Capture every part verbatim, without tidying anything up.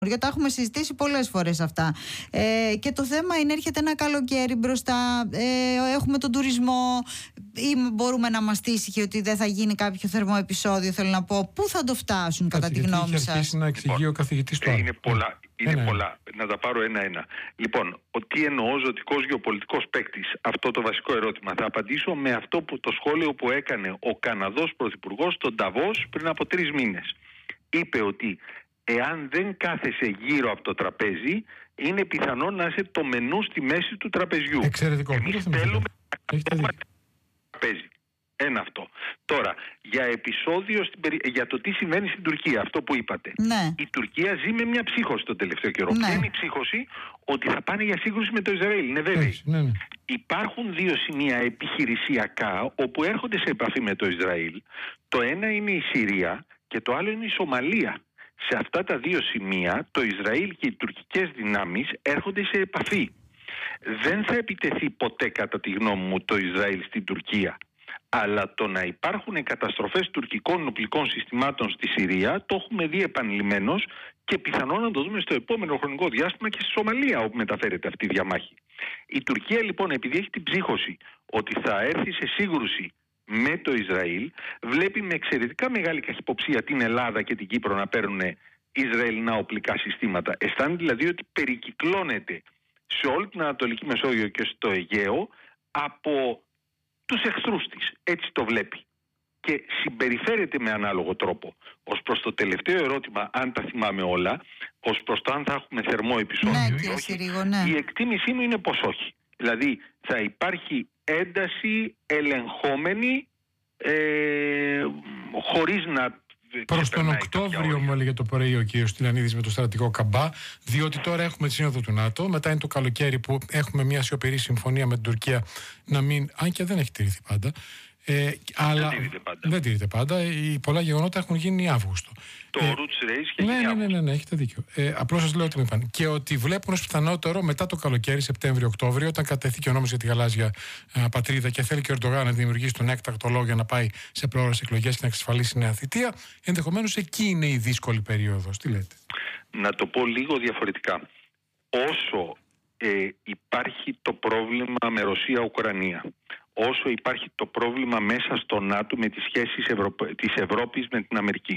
Τα έχουμε συζητήσει πολλές φορές αυτά. Ε, και το θέμα είναι, έρχεται ένα καλοκαίρι μπροστά, ε, έχουμε τον τουρισμό, ή μπορούμε να είμαστε ήσυχοι ότι δεν θα γίνει κάποιο θερμό επεισόδιο, θέλω να πω. Πού θα το φτάσουν, κατά τη γνώμη σας? Έχει αρχίσει να εξηγεί λοιπόν, ο καθηγητής του. Είναι πολλά. Είναι ένα, πολλά. Να τα πάρω ένα-ένα. Λοιπόν, τι εννοώ ζωτικός γεωπολιτικός παίκτης? Αυτό το βασικό ερώτημα. Θα απαντήσω με αυτό που το σχόλιο που έκανε ο Καναδός πρωθυπουργός στον Νταβός πριν από τρεις μήνες. Είπε ότι εάν δεν κάθεσαι γύρω από το τραπέζι, είναι πιθανό να είσαι το μενού στη μέση του τραπεζιού. Εξαιρετικό. Εμείς θέλουμε να τραπέζι. Ένα αυτό. Τώρα, για επεισόδιο, στην περι... για το τι συμβαίνει στην Τουρκία, αυτό που είπατε. Ναι. Η Τουρκία ζει με μια ψύχωση τον τελευταίο καιρό. Ναι. Ποια είναι η ψύχωση? Ότι θα πάνε για σύγκρουση με το Ισραήλ. Είναι βέβαιοι. Ναι, ναι. Υπάρχουν δύο σημεία επιχειρησιακά όπου έρχονται σε επαφή με το Ισραήλ. Το ένα είναι η Συρία και το άλλο είναι η Σομαλία. Σε αυτά τα δύο σημεία το Ισραήλ και οι τουρκικές δυνάμεις έρχονται σε επαφή. Δεν θα επιτεθεί ποτέ, κατά τη γνώμη μου, το Ισραήλ στην Τουρκία. Αλλά το να υπάρχουν καταστροφές τουρκικών νοπλικών συστημάτων στη Συρία το έχουμε δει επανειλημμένως και πιθανόν να το δούμε στο επόμενο χρονικό διάστημα και στη Σομαλία, όπου μεταφέρεται αυτή η διαμάχη. Η Τουρκία λοιπόν, επειδή έχει την ψύχωση ότι θα έρθει σε σύγκρουση με το Ισραήλ, βλέπει με εξαιρετικά μεγάλη καχυποψία την Ελλάδα και την Κύπρο να παίρνουν Ισραηλινά οπλικά συστήματα. Αισθάνεται δηλαδή ότι περικυκλώνεται σε όλη την Ανατολική Μεσόγειο και στο Αιγαίο από τους εχθρούς της. Έτσι το βλέπει. Και συμπεριφέρεται με ανάλογο τρόπο. Ως προς το τελευταίο ερώτημα, αν τα θυμάμαι όλα, ως προς το αν θα έχουμε θερμό επεισόδιο ναι, ή όχι, Συρίγο, ναι. η εκτίμησή μου είναι πως όχι. Δηλαδή θα υπάρχει ένταση ελεγχόμενη ε, χωρίς να... Προς τον Οκτώβριο μου έλεγε το πρωί ο κύριος Στυλιανίδης με το στρατηγό Καμπά, διότι τώρα έχουμε τη σύνοδο του ΝΑΤΟ, μετά είναι το καλοκαίρι που έχουμε μια σιωπηρή συμφωνία με την Τουρκία να μην, αν και δεν έχει τηρηθεί πάντα, ε, αλλά δεν τηρείται πάντα. Δεν τηρείται πάντα. Οι πολλά γεγονότα έχουν γίνει Αύγουστο. Το ε, Roots Race και ναι, γίνει ναι, ναι, ναι, ναι, έχετε δίκιο. Ε, απλώς σας λέω ότι μου είπαν. Και ότι βλέπουν ως πιθανότερο μετά το καλοκαίρι, Σεπτέμβριο-Οκτώβριο, όταν κατεθεί και ο νόμος για τη γαλάζια α, πατρίδα και θέλει και ο Ερντογάν να δημιουργήσει τον έκτακτο λόγο για να πάει σε πρόορες εκλογές και να εξασφαλίσει νέα θητεία, ενδεχομένως εκεί είναι η δύσκολη περίοδος. Τι λέτε? Να το πω λίγο διαφορετικά. Όσο ε, υπάρχει το πρόβλημα με Ρωσία-Ουκρανία, όσο υπάρχει το πρόβλημα μέσα στο ΝΑΤΟ με τις σχέσεις Ευρω... της Ευρώπης με την Αμερική,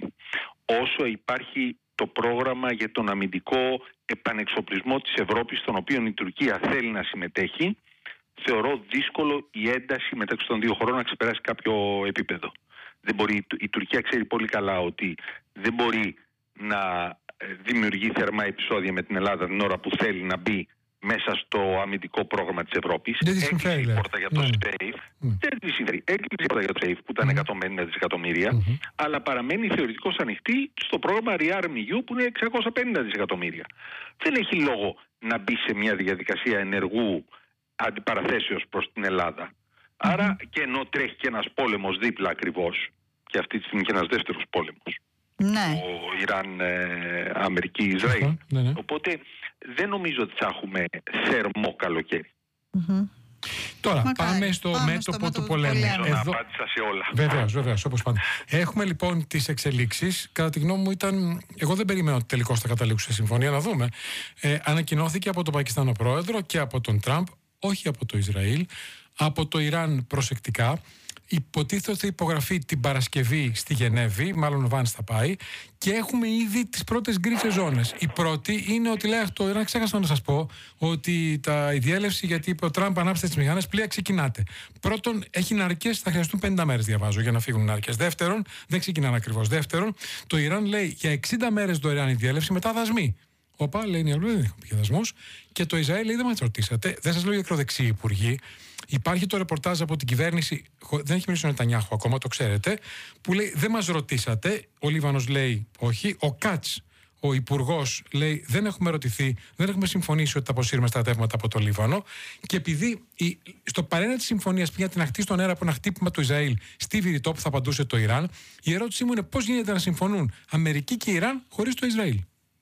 όσο υπάρχει το πρόγραμμα για τον αμυντικό επανεξοπλισμό της Ευρώπης, στον οποίο η Τουρκία θέλει να συμμετέχει, θεωρώ δύσκολο η ένταση μεταξύ των δύο χωρών να ξεπεράσει κάποιο επίπεδο. Δεν μπορεί... Η Τουρκία ξέρει πολύ καλά ότι δεν μπορεί να δημιουργεί θερμά επεισόδια με την Ελλάδα την ώρα που θέλει να μπει μέσα στο αμυντικό πρόγραμμα της Ευρώπης. Δεν τη συμφέρει. Έκλεισε η πόρτα για το ναι. ΣΕΙΦ. Mm. Δεν τη συμφέρει. Έκλεισε η πόρτα για το ΣΕΙΦ που ήταν mm. εκατόν πενήντα δισεκατομμύρια, mm-hmm. αλλά παραμένει θεωρητικώς ανοιχτή στο πρόγραμμα ReArmEU που είναι εξακόσια πενήντα δισεκατομμύρια. Δεν έχει λόγο να μπει σε μια διαδικασία ενεργού αντιπαραθέσεως προς την Ελλάδα. Mm-hmm. Άρα, και ενώ τρέχει και ένας πόλεμος δίπλα ακριβώς, και αυτή τη στιγμή και ένας δεύτερος πόλεμος, ναι. ο Ιράν, ε, Αμερική, Ισραήλ. Mm-hmm. Ναι, ναι. Οπότε δεν νομίζω ότι θα έχουμε θερμό καλοκαίρι. Mm-hmm. Τώρα Μακάρι. πάμε στο πάμε μέτωπο στο του πολέμου. Εδώ... Να απάντησα σε όλα. Βεβαίως, βεβαίως, όπως πάντα. Έχουμε λοιπόν τις εξελίξεις. Κατά τη γνώμη μου ήταν, εγώ δεν περίμενα ότι τελικώς θα καταλήξουν σε συμφωνία, να δούμε. Ε, ανακοινώθηκε από τον Πακιστάνο πρόεδρο και από τον Τραμπ, όχι από το Ισραήλ, από το Ιράν προσεκτικά. Υποτίθεται ότι θα υπογραφεί την Παρασκευή στη Γενέβη, μάλλον ο Βάνς θα πάει, και έχουμε ήδη τις πρώτες γκρίζες ζώνες. Η πρώτη είναι ότι λέει αυτό, να ξέχασα να σας πω, ότι τα, η διέλευση, γιατί είπε ο Τραμπ, ανάψτε τις μηχανές, πλοία ξεκινάτε. Πρώτον, έχει ναρκές, θα χρειαστούν πενήντα μέρες, διαβάζω, για να φύγουν ναρκές. Δεύτερον, δεν ξεκινάνε ακριβώς. Δεύτερον, το Ιράν λέει για εξήντα μέρες δωρεάν η διέλευση, μετά δασμοί. Οπα, λέει η Αλβανία, δεν έχουμε πια δασμούς. Και το Ισραήλ λέει, δεν μας ρωτήσατε, δεν σας λέω για ακροδεξιοί υπουργοί. Υπάρχει το ρεπορτάζ από την κυβέρνηση, δεν έχει μιλήσει ο Νετανιάχου ακόμα, το ξέρετε, που λέει δεν μας ρωτήσατε. Ο Λίβανος λέει όχι. Ο Κάτς, ο υπουργός, λέει δεν έχουμε ρωτηθεί, δεν έχουμε συμφωνήσει ότι θα αποσύρουμε στρατεύματα από το Λίβανο. Και επειδή η, στο παρένα της συμφωνίας πήγε την αχτή στον αέρα από ένα χτύπημα του Ισραήλ στη Βηρητό που θα απαντούσε το Ιράν, η ερώτησή μου είναι πώς γίνεται να συμφωνούν Αμερική και Ιράν χωρίς το Ισραήλ.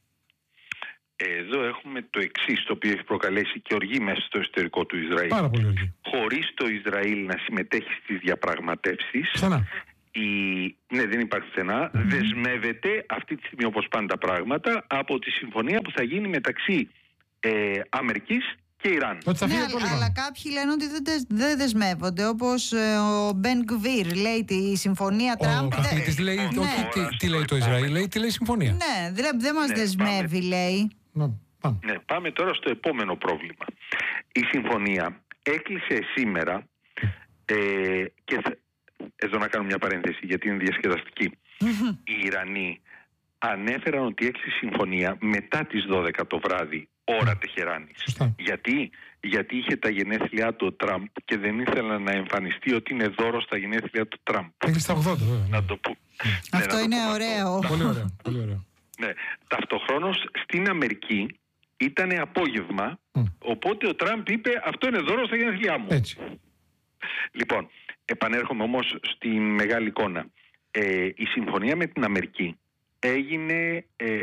Εδώ έχουμε το εξής, το οποίο έχει προκαλέσει και οργή μέσα στο εσωτερικό του Ισραήλ. Πάρα πολύ οργή. Χωρίς το Ισραήλ να συμμετέχει στις διαπραγματεύσεις, Ξανά. Η... Ναι, δεν υπάρχει πουθενά. Mm-hmm. Δεσμεύεται αυτή τη στιγμή, όπως πάνε τα πράγματα, από τη συμφωνία που θα γίνει μεταξύ ε, Αμερικής και Ιράν. Ναι, αλλά, αλλά κάποιοι λένε ότι δεν, δεν δεσμεύονται. Όπως ε, ο Μπεν Γκβίρ λέει τη συμφωνία Τραμπ. Ο καθηγητής λέει, ναι. όχι, τι, τι λέει το Ισραήλ, λέει τι λέει συμφωνία. Ναι, δεν δε μας ναι, δεσμεύει, πάμε. λέει. Ναι, πάμε. Ναι, πάμε τώρα στο επόμενο πρόβλημα. Η συμφωνία έκλεισε σήμερα ε, και θα, εδώ να κάνω μια παρένθεση γιατί είναι διασκεδαστική. Οι Ιρανοί ανέφεραν ότι έκλεισε συμφωνία μετά τις δώδεκα το βράδυ, ώρα Τεχεράνης. Γιατί? Γιατί είχε τα γενέθλιά του ο Τραμπ και δεν ήθελα να εμφανιστεί ότι είναι δώρο στα γενέθλια του Τραμπ. Έχει στα ογδόντα, βέβαια. Να το πω. Αυτό ναι, είναι το ωραίο. Πολύ ωραίο. Πολύ ωραίο. Ναι. Ταυτοχρόνως στην Αμερική ήταν απόγευμα, mm. οπότε ο Τραμπ είπε αυτό είναι δώρο στα γενέθλιά μου. Έτσι. Λοιπόν, επανέρχομαι όμως στην μεγάλη εικόνα. Ε, η συμφωνία με την Αμερική έγινε ε,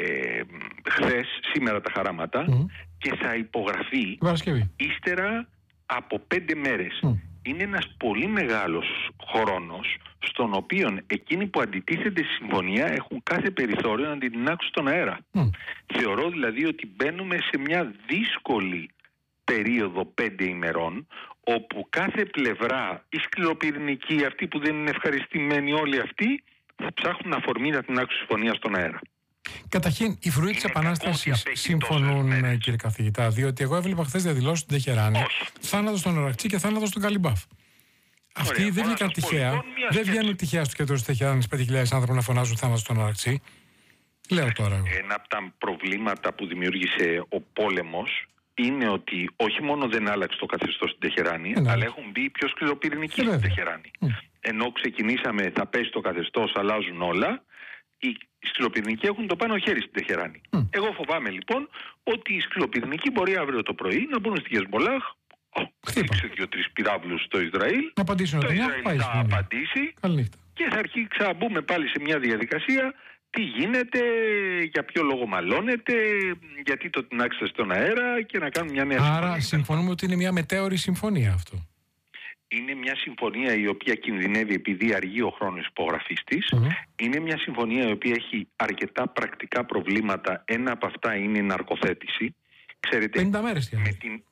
χθες, σήμερα τα χαράματα, mm. και θα υπογραφεί Παρασκευή. ύστερα από πέντε μέρες. Mm. Είναι ένας πολύ μεγάλος χρόνος στον οποίο εκείνοι που αντιτίθενται στη συμφωνία έχουν κάθε περιθώριο να την τεινάξουν στον αέρα. Mm. Θεωρώ δηλαδή ότι μπαίνουμε σε μια δύσκολη περίοδο πέντε ημερών όπου κάθε πλευρά, η σκληροπυρηνική, αυτοί που δεν είναι ευχαριστημένοι όλοι αυτοί, θα ψάχνουν αφορμή να τεινάξουν συμφωνία στον αέρα. Καταρχήν, οι φρουροί της Επανάστασης συμφωνούν, κύριε καθηγητά, διότι εγώ έβλεπα χθες διαδηλώσεις στην Τεχεράνη, θάνατο στον Αρακτσί και θάνατο στον Καλιμπάφ. Αυτοί Ωραία, δεν βγήκαν τυχαία, δεν βγαίνουν τυχαία στους κέντρους της Τεχεράνης πέντε χιλιάδες άνθρωποι να φωνάζουν θάνατο στον Αρακτσί. Λέω τώρα εγώ. Ένα από τα προβλήματα που δημιούργησε ο πόλεμος είναι ότι όχι μόνο δεν άλλαξε το καθεστώς στην Τεχεράνη, ε, αλλά έχουν μπει πιο σκληροπυρηνικοί στην Τεχεράνη. Mm. Ενώ ξεκινήσαμε, θα πέσει το καθεστώς, αλλάζουν όλα, οι σκληροπυρηνικοί έχουν το πάνω χέρι στην Τεχεράνη. Mm. Εγώ φοβάμαι λοιπόν ότι οι σκληροπυρηνικοί μπορεί αύριο το πρωί να μπουν στη Χεσμολάχ, χτύπησε δύο-τρεις πυράβλους στο Ισραήλ, να απαντήσουν, το Ισραήλ πάει θα απαντήσει και θα αρχίσει ξαναμπούμε πάλι σε μια διαδικασία. Τι γίνεται, για ποιο λόγο μαλώνεται, γιατί το τεινάξετε στον αέρα και να κάνουμε μια νέα συμφωνία. Άρα συμφωνούμε ότι είναι μια μετέωρη συμφωνία αυτό. Είναι μια συμφωνία η οποία κινδυνεύει επειδή αργεί ο χρόνος υπογραφής της. Mm-hmm. Είναι μια συμφωνία η οποία έχει αρκετά πρακτικά προβλήματα. Ένα από αυτά είναι η ναρκοθέτηση. Ξέρετε, πενήντα μέρες με την...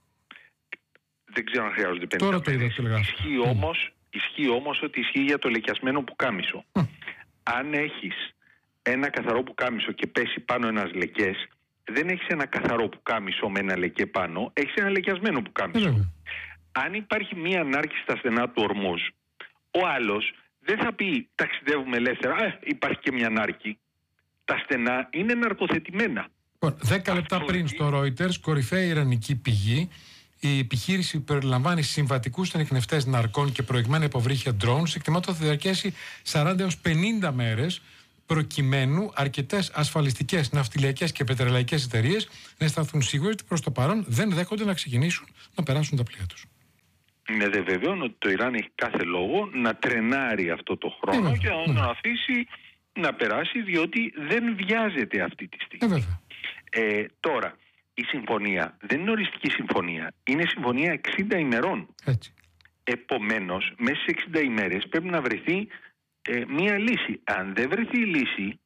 Δεν ξέρω αν χρειάζονται πενήντα Τώρα το μέρες. Είδα, ισχύει, mm. όμως, ισχύει όμως ότι ισχύει για το λεκιασμένο πουκάμισο. Mm. Αν έχεις ένα καθαρό πουκάμισο και πέσει πάνω ένας λεκές, δεν έχεις ένα καθαρό πουκάμισο με ένα λεκέ πάνω, έχεις ένα λεκιασμένο πουκάμισο. Mm. Αν υπάρχει μία ανάρκη στα στενά του Ορμούζ, ο άλλος δεν θα πει ταξιδεύουμε ελεύθερα, ε, υπάρχει και μία ανάρκη. Τα στενά είναι ναρκοθετημένα. Δέκα λεπτά πριν στο Reuters, κορυφαία ιρανική πηγή, η επιχείρηση περιλαμβάνει συμβατικούς ανιχνευτές ναρκών και προηγμένα υποβρύχια drones, εκτιμάται ότι θα διαρκέσει σαράντα έως πενήντα μέρες, προκειμένου αρκετές ασφαλιστικές, ναυτιλιακές και πετρελαϊκές εταιρείες να αισθανθούν σίγουροι ότι προς το παρόν δεν δέχονται να ξεκινήσουν να περάσουν τα πλοία τους. Είναι δε βεβαίω ότι το Ιράν έχει κάθε λόγο να τρενάρει αυτό το χρόνο ε, και να τον ναι. αφήσει να περάσει, διότι δεν βιάζεται αυτή τη στιγμή. Ε, ε, τώρα, η συμφωνία δεν είναι οριστική συμφωνία, είναι συμφωνία εξήντα ημερών. Έτσι. Επομένως, μέσα σε εξήντα ημέρες πρέπει να βρεθεί ε, μία λύση. Αν δεν βρεθεί η λύση,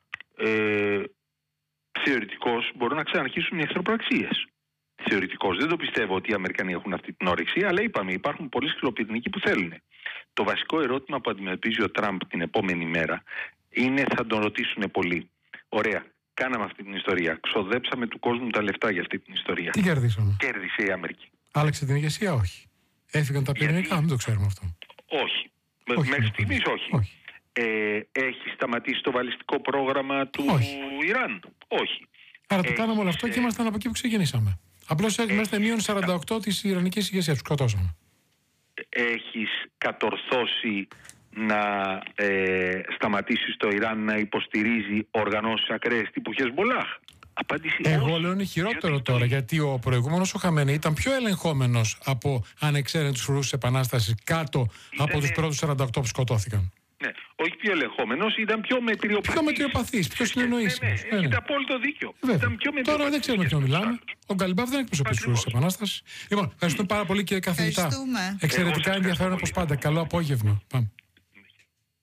ε, θεωρητικώς μπορούν να ξαναρχίσουν οι εχθροπραξίες. Θεωρητικώς. Δεν το πιστεύω ότι οι Αμερικανοί έχουν αυτή την όρεξη, αλλά είπαμε, υπάρχουν πολλοί σκληροπυρηνικοί που θέλουν. Το βασικό ερώτημα που αντιμετωπίζει ο Τραμπ την επόμενη μέρα είναι, θα τον ρωτήσουν πολλοί. Ωραία, κάναμε αυτή την ιστορία. Ξοδέψαμε του κόσμου τα λεφτά για αυτή την ιστορία. Τι κερδίσαμε? Κέρδισε η Αμερική. Άλλαξε την ηγεσία, όχι. Έφυγαν τα πυρηνικά, Γιατί... δεν το ξέρουμε αυτό. Όχι. όχι Μέχρι στιγμής όχι. όχι. Ε, έχει σταματήσει το βαλιστικό πρόγραμμα του όχι. Ιράν. Όχι. Άρα το κάναμε όλο αυτό και ήμασταν από εκεί που ξεκινήσαμε. Απλώς είμαστε μείον σαράντα οκτώ της ιρανικής ηγεσίας, τους σκοτώσαμε. Έχεις κατορθώσει να ε, σταματήσεις το Ιράν να υποστηρίζει οργανώσεις ακραίες τύπου Χεσμολάχ? Απάντηση Εγώ όχι. λέω είναι χειρότερο τώρα, γιατί ο προηγούμενος ο Χαμένεϊ ήταν πιο ελεγχόμενος από ανεξαίρετους φρουρούς της Επανάστασης κάτω Ήτανε... από τους πρώτους σαράντα οκτώ που σκοτώθηκαν. Ναι, όχι πιο ελεγχόμενος, ήταν πιο μετριοπαθής. Πιο μετριοπαθής, πιο συνεννοήσιμος. Ναι, ναι, έχετε απόλυτο δίκιο. Ήταν πιο Τώρα δεν ξέρουμε ποιον μιλάμε. Ο Γκαλιμπάφ δεν εκπροσωπεί τους φρουρούς της Επανάστασης. Λοιπόν, ευχαριστούμε πάρα πολύ κύριε καθηγητά. Εξαιρετικά ενδιαφέρον όπως πάντα. Καλό απόγευμα. Πάμε.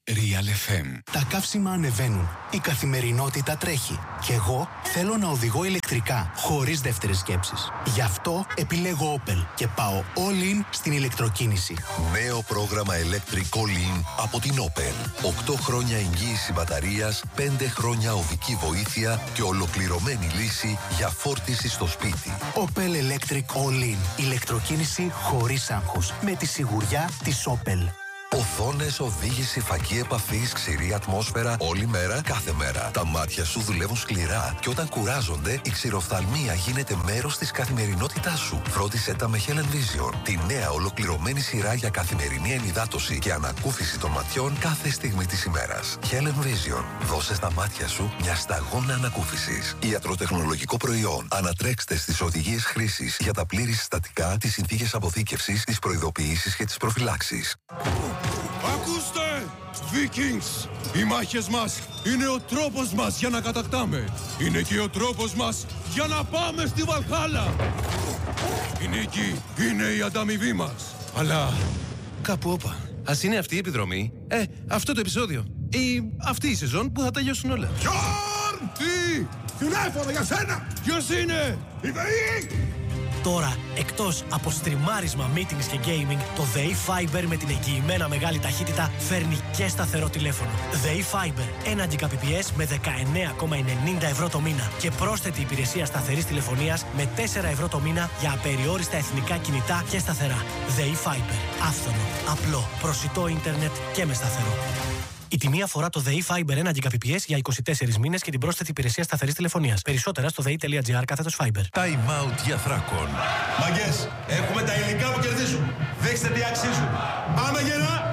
Real εφ εμ. Τα καύσιμα ανεβαίνουν. Η καθημερινότητα τρέχει. Και εγώ θέλω να οδηγώ ηλεκτρικά, χωρίς δεύτερες σκέψεις. Γι' αυτό επιλέγω Opel και πάω all in στην ηλεκτροκίνηση. Νέο πρόγραμμα Electric All In από την Opel. οκτώ χρόνια εγγύηση μπαταρίας, πέντε χρόνια οδική βοήθεια και ολοκληρωμένη λύση για φόρτιση στο σπίτι. Opel Electric All In. Ηλεκτροκίνηση χωρίς άγχος. Με τη σιγουριά της Opel. Οθόνες, οδήγηση, φακή επαφής, ξηρή ατμόσφαιρα, όλη μέρα, κάθε μέρα. Τα μάτια σου δουλεύουν σκληρά και όταν κουράζονται, η ξηροφθαλμία γίνεται μέρος της καθημερινότητάς σου. Φρόντισε τα με Helen Vision, τη νέα ολοκληρωμένη σειρά για καθημερινή ενυδάτωση και ανακούφιση των ματιών κάθε στιγμή της ημέρας. Helen Vision, δώσε στα μάτια σου μια σταγόνα ανακούφισης. Ιατροτεχνολογικό προϊόν. Ανατρέξτε στις οδηγίες χρήσης για τα πλήρη συστατικά, τις συνθήκες αποθήκευσης, τις προειδοποιήσεις και τις προφυλάξεις. Ακούστε! Vikings! Οι μάχες μας είναι ο τρόπος μας για να κατακτάμε. Είναι και ο τρόπος μας για να πάμε στη Βαλχάλα. Η νίκη είναι η ανταμοιβή μας. Αλλά κάπου όπα. Ας είναι αυτή η επιδρομή, ε, αυτό το επεισόδιο ή αυτή η σεζόν που θα τελειώσουν όλα. Γιόρν! Τι! Τηλέφωνο για σένα! Ποιος είναι? Η ΔΕΗ! Τώρα, εκτός από στριμάρισμα, meetings και gaming, το ΔΕΗ Fiber με την εγγυημένα μεγάλη ταχύτητα φέρνει και σταθερό τηλέφωνο. ΔΕΗ Fiber, ένα Gbps με δεκαεννέα κόμμα ενενήντα ευρώ το μήνα και πρόσθετη υπηρεσία σταθερής τηλεφωνίας με τέσσερα ευρώ το μήνα για απεριόριστα εθνικά κινητά και σταθερά. ΔΕΗ Fiber, άφθονο, απλό, προσιτό ίντερνετ και με σταθερό. Η τιμή αφορά το ΔΕΗ Fiber ένα Gbps για είκοσι τέσσερις μήνες και την πρόσθετη υπηρεσία σταθερής τηλεφωνίας. Περισσότερα στο δei.gr κάθετος Fiber. Time out για Θράκον. Μαγκές, έχουμε τα υλικά που κερδίζουν. Δείξτε τι αξίζουν. Πάμε γερά!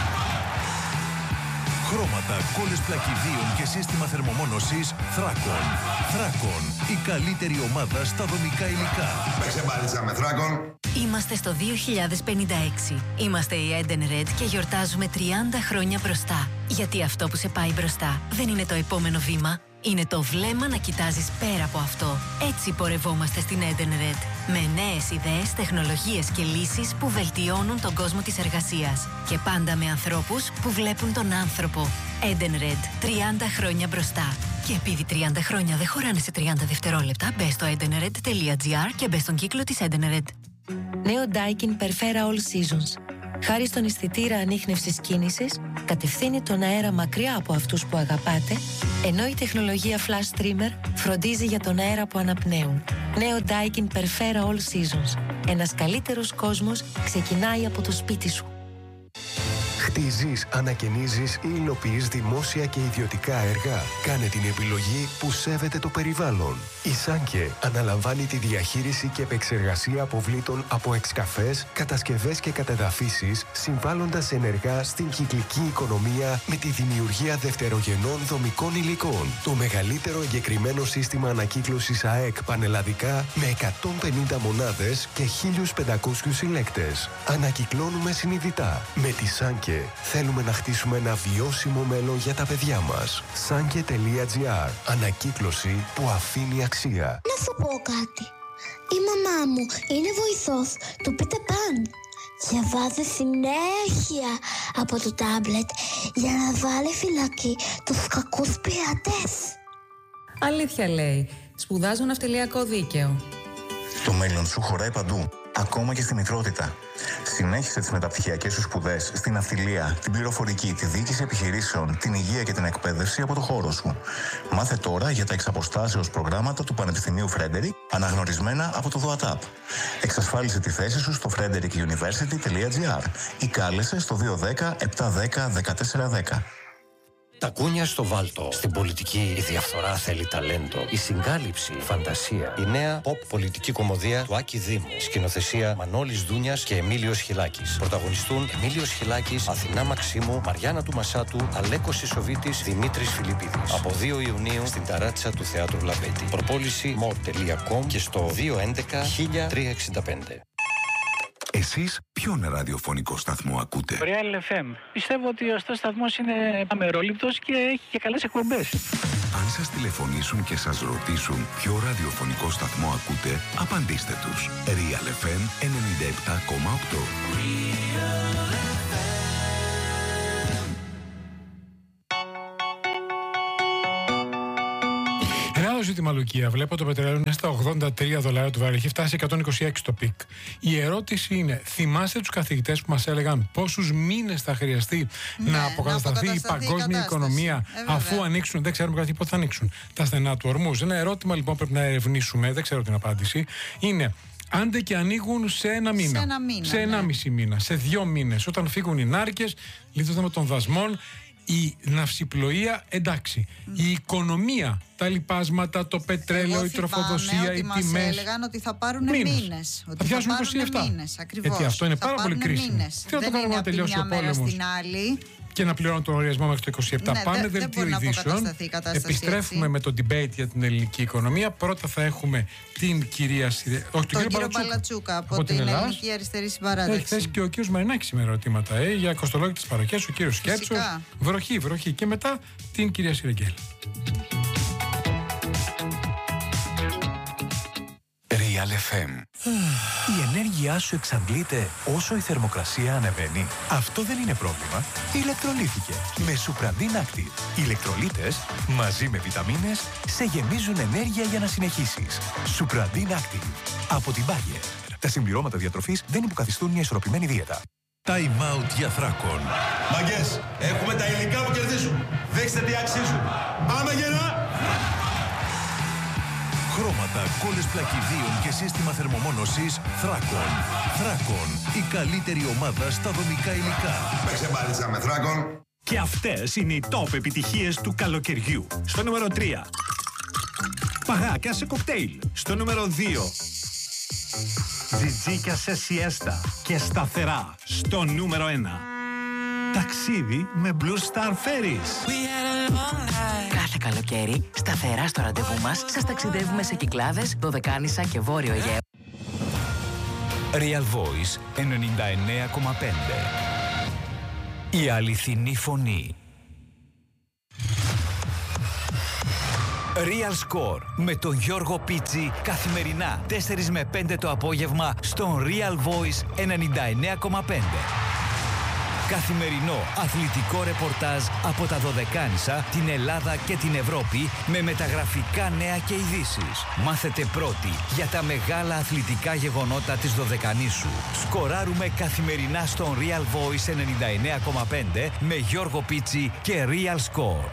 Χρώματα, κόλλες πλακιδίων και σύστημα θερμομόνωσης Θράκον. Θράκον, η καλύτερη ομάδα στα δομικά υλικά. Με ξεμπάλιτσα με Θράκον. Είμαστε στο δύο χιλιάδες πενήντα έξι. Είμαστε η Edenred και γιορτάζουμε τριάντα χρόνια μπροστά. Γιατί αυτό που σε πάει μπροστά δεν είναι το επόμενο βήμα. Είναι το βλέμμα να κοιτάζεις πέρα από αυτό. Έτσι πορευόμαστε στην Edenred. Με νέες ιδέες, τεχνολογίες και λύσεις που βελτιώνουν τον κόσμο της εργασίας. Και πάντα με ανθρώπους που βλέπουν τον άνθρωπο. Edenred. τριάντα χρόνια μπροστά. Και επειδή τριάντα χρόνια δεν χωράνε σε τριάντα δευτερόλεπτα, μπες στο edenred.gr και μπες στον κύκλο της Edenred. Νέο Daikin Perfera All Seasons. Χάρη στον αισθητήρα ανίχνευσης κίνησης, κατευθύνει τον αέρα μακριά από αυτούς που αγαπάτε, ενώ η τεχνολογία Flash Trimmer φροντίζει για τον αέρα που αναπνέουν. Νέο Daikin Perfera All Seasons. Ένας καλύτερος κόσμος ξεκινάει από το σπίτι σου. Χτίζεις, ανακαινίζεις ή υλοποιείς δημόσια και ιδιωτικά έργα. Κάνε την επιλογή που σέβεται το περιβάλλον. Η Σάνκε αναλαμβάνει τη διαχείριση και επεξεργασία αποβλήτων από εξκαφές, κατασκευές και κατεδαφίσεις, συμβάλλοντας ενεργά στην κυκλική οικονομία με τη δημιουργία δευτερογενών δομικών υλικών. Το μεγαλύτερο εγκεκριμένο σύστημα ανακύκλωσης ΑΕΚ πανελλαδικά με εκατόν πενήντα μονάδες και χίλιους πεντακόσιους συλλέκτες. Ανακυκλώνουμε συνειδητά. Με τη Σάνκε θέλουμε να χτίσουμε ένα βιώσιμο μέλλον για τα παιδιά μας. Sanke.gr. Ανακύκλωση που αφήνει αξία. Να σου πω κάτι. Η μαμά μου είναι βοηθός του Peter Pan. Διαβάζει συνέχεια από το τάμπλετ για να βάλει φυλακή τους κακούς πειρατές. Αλήθεια λέει. Σπουδάζω ναυτιλιακό δίκαιο. Το μέλλον σου χωράει παντού, ακόμα και στη μητρότητα. Συνέχισε τις μεταπτυχιακές σου σπουδές στην ναυτιλία, την πληροφορική, τη διοίκηση επιχειρήσεων, την υγεία και την εκπαίδευση από το χώρο σου. Μάθε τώρα για τα εξαποστάσεως προγράμματα του Πανεπιστημίου Frederick, αναγνωρισμένα από το ΔΟΑΤΑΠ. Εξασφάλισε τη θέση σου στο frederick university τελεία gr ή κάλεσε στο δύο ένα μηδέν επτά ένα μηδέν δεκατέσσερα δέκα. Τα κούνια στο βάλτο. Στην πολιτική η διαφθορά θέλει ταλέντο. Η συγκάλυψη, η φαντασία. Η νέα pop πολιτική κομμωδία του Άκη Δήμου. Σκηνοθεσία Μανώλης Δούνιας και Εμίλιος Χιλάκης. Πρωταγωνιστούν Εμίλιος Χιλάκης, Αθηνά Μαξίμου, Μαριάννα του Μασάτου, Αλέκος Σισοβίτης, Δημήτρης Φιλιππίδης. Από δύο Ιουνίου στην ταράτσα του Θεάτρου Λαμπέτη. Προπόληση μορ τελεία κομ και στο δύο ένα ένα χίλια τριακόσια εξήντα πέντε. Εσείς ποιον ραδιοφωνικό σταθμό ακούτε? Real εφ εμ. Πιστεύω ότι αυτός ο σταθμός είναι αμερόληπτος και έχει και καλές εκπομπές. Αν σας τηλεφωνήσουν και σας ρωτήσουν ποιο ραδιοφωνικό σταθμό ακούτε, απαντήστε τους. Real εφ εμ ενενήντα επτά κόμμα οκτώ. τελείωσε τη μαλουκία. Βλέπω το πετρέλαιο είναι στα ογδόντα τρία δολάρια του βαρέλι. Έχει φτάσει εκατόν είκοσι έξι το πικ. Η ερώτηση είναι, θυμάστε τους καθηγητές που μας έλεγαν πόσους μήνες θα χρειαστεί ναι, να αποκατασταθεί η παγκόσμια η οικονομία ε, αφού ανοίξουν, δεν ξέρουμε κάτι πότε θα ανοίξουν, τα στενά του ορμούς. Ένα ερώτημα λοιπόν πρέπει να ερευνήσουμε, δεν ξέρω την απάντηση. Είναι, άντε και ανοίγουν σε ένα μήνα, σε ένα μήνα, σε ένα ναι. μισή μήνα, σε δύο μήνες, όταν φύγουν οι νάρκες, λύθο θέμα των δασμών, η ναυσιπλοεία, εντάξει. Mm. Η οικονομία, τα λοιπάσματα, το πετρέλαιο, η τροφοδοσία, οι τιμές. Μας έλεγαν ότι θα πάρουν μήνες. Θα πιάσουν είκοσι επτά. Μήνες, ακριβώς. Γιατί αυτό είναι θα πάρα πολύ κρίσιμο. Μήνες. Τι να το κάνουμε να τελειώσει ο πόλεμος και να πληρώνω τον λογαριασμό μέχρι το είκοσι επτά. Ναι, Πάνε δε, δελτίο ειδήσεων. Επιστρέφουμε έτσι με το debate για την ελληνική οικονομία. Πρώτα θα έχουμε την κυρία Σιρε... Όχι, τον κύριο Παλατσούκα από, από την, την Ελληνική Αριστερή Συμπαράταξη. Έχει θέσει και ο κύριος Μαρινάκης σήμερα ερωτήματα ε, για κοστολόγητες παροχές, ο κύριος Σκέρτσος. Βροχή, βροχή. Και μετά την κυρία Σιρεγγέλ. Real εφ εμ. Η ενέργειά σου εξαντλείται όσο η θερμοκρασία ανεβαίνει. Αυτό δεν είναι πρόβλημα. Ηλεκτρολύθηκε με Supradin Active. Οι ηλεκτρολίτες μαζί με βιταμίνες σε γεμίζουν ενέργεια για να συνεχίσεις. Supradin Active από την Bayer. Τα συμπληρώματα διατροφής δεν υποκαθιστούν μια ισορροπημένη δίαιτα. Time out για Θράκον. Μαγκές, έχουμε τα υλικά που κερδίζουν. Δείξτε τι αξίζουν. Πάμε γερά! Χρώματα, κόλλες πλακιδίων και σύστημα θερμομόνωσης Θράκον. Θράκον, η καλύτερη ομάδα στα δομικά υλικά. Παίξε μπάλιτσα με Θράκον. Και αυτές είναι οι top επιτυχίες του καλοκαιριού. Στο νούμερο τρία. Παγάκια σε κοκτέιλ. Στο νούμερο δύο. Τζιτζίκια σε σιέστα και σταθερά. Στο νούμερο ένα. Ταξίδι με Blue Star Ferries. Κάθε καλοκαίρι, σταθερά στο ραντεβού μας, σας ταξιδεύουμε σε Κυκλάδες, Δωδεκάνησα και Βόρειο Αιγαίο. Real Voice ενενήντα εννέα κόμμα πέντε. Η αληθινή φωνή. Real Score με τον Γιώργο Πίτσι καθημερινά τέσσερα με πέντε το απόγευμα στον Real Voice ενενήντα εννέα κόμμα πέντε. Καθημερινό αθλητικό ρεπορτάζ από τα Δωδεκάνησα, την Ελλάδα και την Ευρώπη με μεταγραφικά νέα και ειδήσεις. Μάθετε πρώτοι για τα μεγάλα αθλητικά γεγονότα της Δωδεκανήσου. Σκοράρουμε καθημερινά στον Real Voice ενενήντα εννέα κόμμα πέντε με Γιώργο Πίτσι και Real Score.